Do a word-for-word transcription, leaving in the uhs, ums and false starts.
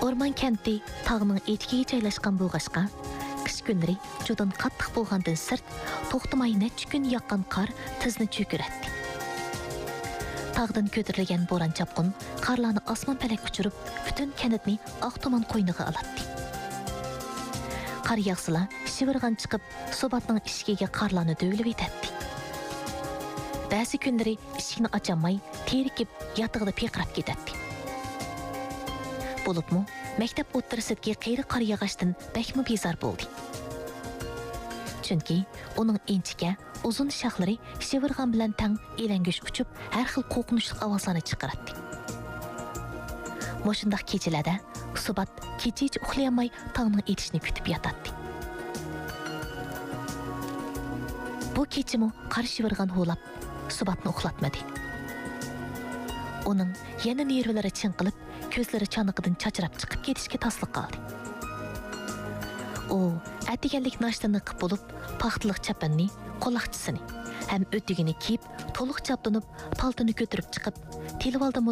Orman kenti tağının etikiga joylashgan bo'lg'ashqa, qish kunlari judan qattiq bo'lgandan sirt, to'xtamay necha kun yoqqan qor tizni cho'kiratdi. Tağdan ko'tarilgan bo'ron chapqin qarlarni osmon palak uchirib, butun kanatni oq tomon qo'yniga oladi. Qar yog'sila, shivirg'an chiqib, Subatning ishigiga qarlarni dövlib etadi. Ba'zi kunlari ishikni ochamay, terikib, yotig'ida peqirab ketadi. Bo'libmi, maktab o'ttirisidagi qiyri qar yog'ishdan bakmi bezor bo'ldi. Chunki uning inchika, uzun shoxlari shivirg'an bilan tang elangish uchib, har xil qo'rqinchli ovozlarni chiqaradi. Moshundaq kechalarda Subat kecha-kecha uxlayolmay tongning etishini kutib yotadi. Bu kechimi qar shivirg'an ho'lab Subatni uxlatmadi. Uning yana nervlari chinqilib, ko'zlari chaniqidan chachrab chiqib ketishga tasliq qildi. U atiganlik nashtani qilib bo'lib, paxtliq chapanni, qo'laqchisini ham o'tigini kiyib, to'liq chaplanib, paltini ko'tarib chiqib, telvalda